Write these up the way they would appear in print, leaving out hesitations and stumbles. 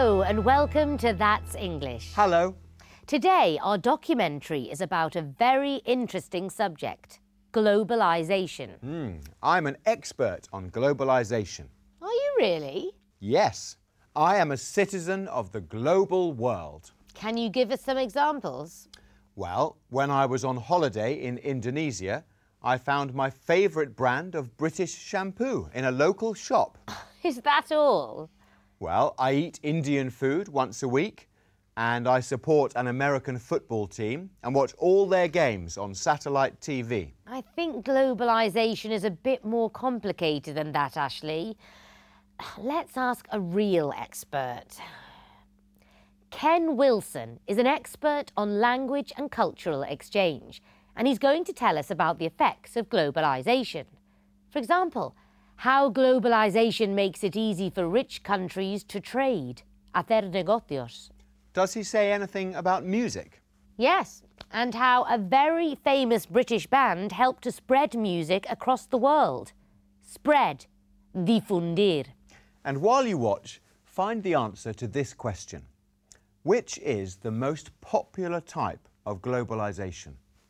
Hello and welcome to That's English. Hello. Today our documentary is about a very interesting subject, globalisation. I'm an expert on globalisation. Are you really? Yes, I am a citizen of the global world. Can you give us some examples? Well, when I was on holiday in Indonesia, I found my favourite brand of British shampoo in a local shop. Is that all? Well, I eat Indian food once a week, and I support an American football team and watch all their games on satellite TV. I think globalisation is a bit more complicated than that, Ashley. Let's ask a real expert. Ken Wilson is an expert on language and cultural exchange, and he's going to tell us about the effects of globalisation. For example, how globalisation makes it easy for rich countries to trade, hacer negocios. Does he say anything about music? Yes, and how a very famous British band helped to spread music across the world. Spread, difundir. And while you watch, find the answer to this question. Which is the most popular type of globalisation?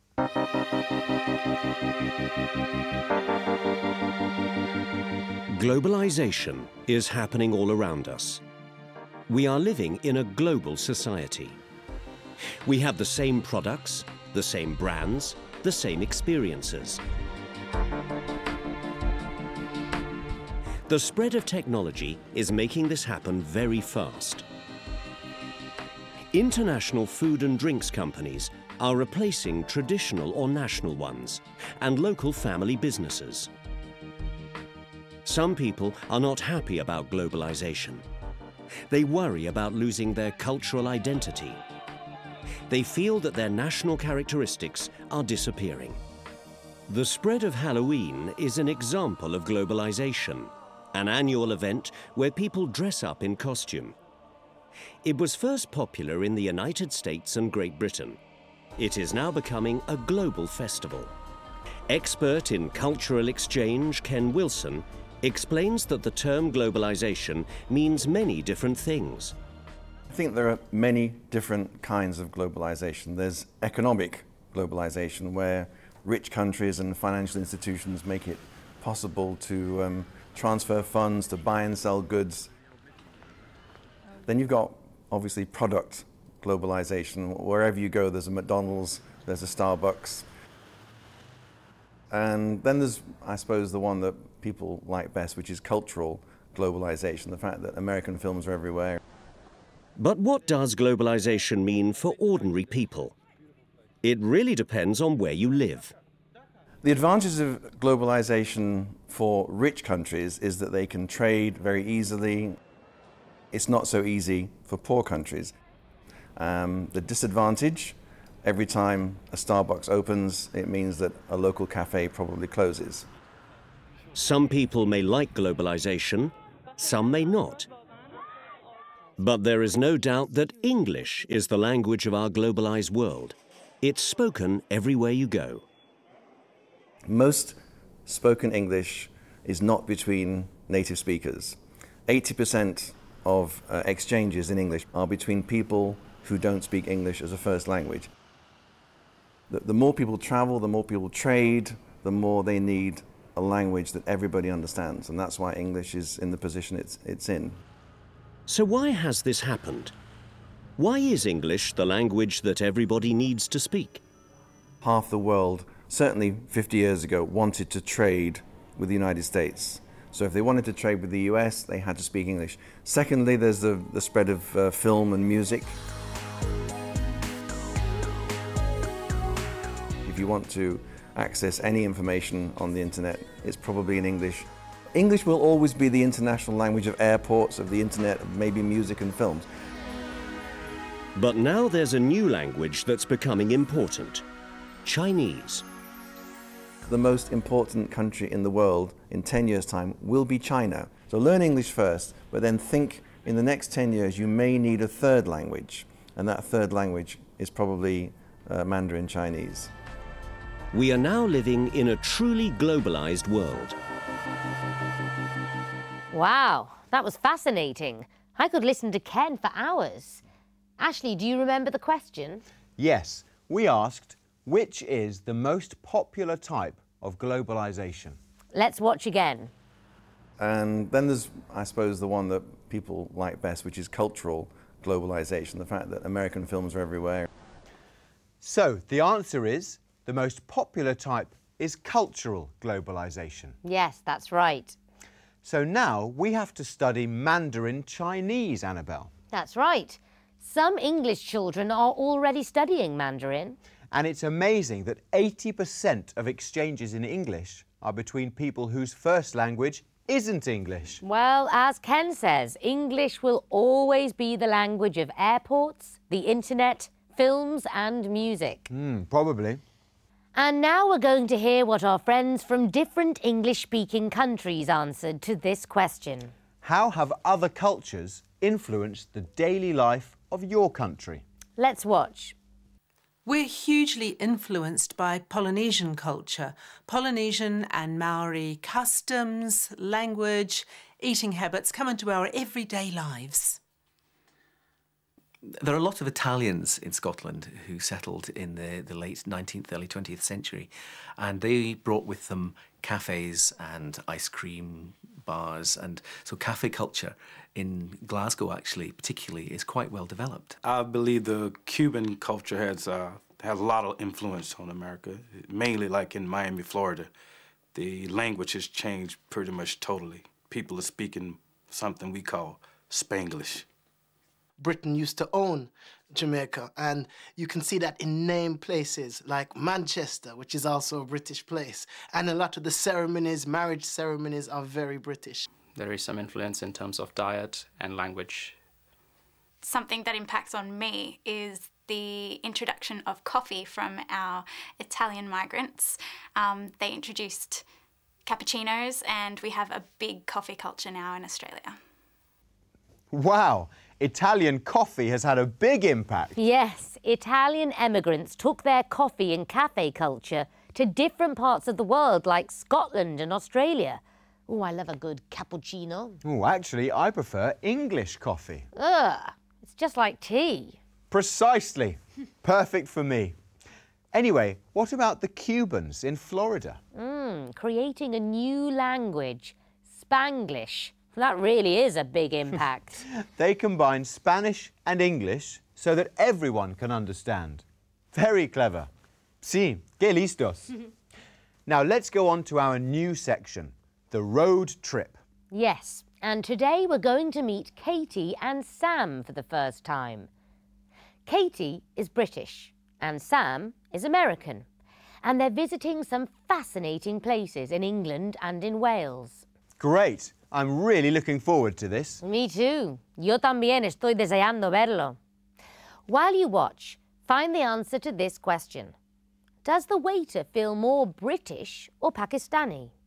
Globalization is happening all around us. We are living in a global society. We have the same products, the same brands, the same experiences. The spread of technology is making this happen very fast. International food and drinks companies are replacing traditional or national ones and local family businesses. Some people are not happy about globalization. They worry about losing their cultural identity. They feel that their national characteristics are disappearing. The spread of Halloween is an example of globalization, an annual event where people dress up in costume. It was first popular in the United States and Great Britain. It is now becoming a global festival. Expert in cultural exchange Ken Wilson explains that the term globalization means many different things. I think there are many different kinds of globalization. There's economic globalization, where rich countries and financial institutions make it possible to transfer funds, to buy and sell goods. Then you've got, obviously, product globalization. Wherever you go, there's a McDonald's, there's a Starbucks. And then there's, I suppose, the one that people like best, which is cultural globalization, the fact that American films are everywhere. But what does globalization mean for ordinary people? It really depends on where you live. The advantages of globalization for rich countries is that they can trade very easily. It's not so easy for poor countries. The disadvantage, every time a Starbucks opens, it means that a local cafe probably closes. Some people may like globalization, some may not. But there is no doubt that English is the language of our globalized world. It's spoken everywhere you go. Most spoken English is not between native speakers. 80% of exchanges in English are between people who don't speak English as a first language. The more people travel, the more people trade, the more they need a language that everybody understands, and that's why English is in the position it's in. So why has this happened? Why is English the language that everybody needs to speak? Half the world, certainly 50 years ago, wanted to trade with the United States. So if they wanted to trade with the US, they had to speak English. Secondly, there's the spread of film and music. If you want to access any information on the internet, it's probably in English. English will always be the international language of airports, of the internet, of maybe music and films. But now there's a new language that's becoming important: Chinese. The most important country in the world in 10 years' time will be China. So learn English first, but then think in the next 10 years you may need a third language, and that third language is probably Mandarin Chinese. We are now living in a truly globalized world. Wow, that was fascinating. I could listen to Ken for hours. Ashley, do you remember the question? Yes, we asked, which is the most popular type of globalization? Let's watch again. And then there's, I suppose, the one that people like best, which is cultural globalization, the fact that American films are everywhere. So the answer is, the most popular type is cultural globalization. Yes, that's right. So now we have to study Mandarin Chinese, Annabelle. That's right. Some English children are already studying Mandarin. And it's amazing that 80% of exchanges in English are between people whose first language isn't English. Well, as Ken says, English will always be the language of airports, the internet, films and music. Probably. And now we're going to hear what our friends from different English-speaking countries answered to this question. How have other cultures influenced the daily life of your country? Let's watch. We're hugely influenced by Polynesian culture, Polynesian and Maori customs, language, eating habits come into our everyday lives. There are lots of Italians in Scotland who settled in the late 19th, early 20th century, and they brought with them cafes and ice cream bars, and so cafe culture in Glasgow actually particularly is quite well developed. I believe the Cuban culture has a lot of influence on America, mainly like in Miami, Florida. The language has changed pretty much totally. People are speaking something we call Spanglish. Britain used to own Jamaica, and you can see that in named places like Manchester, which is also a British place. And a lot of the ceremonies, marriage ceremonies, are very British. There is some influence in terms of diet and language. Something that impacts on me is the introduction of coffee from our Italian migrants. They introduced cappuccinos, and we have a big coffee culture now in Australia. Wow! Italian coffee has had a big impact. Yes, Italian emigrants took their coffee and cafe culture to different parts of the world like Scotland and Australia. Oh, I love a good cappuccino. Oh, actually, I prefer English coffee. Ugh, it's just like tea. Precisely. Perfect for me. Anyway, what about the Cubans in Florida? Creating a new language, Spanglish. That really is a big impact. They combine Spanish and English so that everyone can understand. Very clever. Sí, qué listos. Now let's go on to our new section, the road trip. Yes, and today we're going to meet Katie and Sam for the first time. Katie is British and Sam is American, and they're visiting some fascinating places in England and in Wales. Great. I'm really looking forward to this. Me too. Yo también estoy deseando verlo. While you watch, find the answer to this question. Does the waiter feel more British or Pakistani?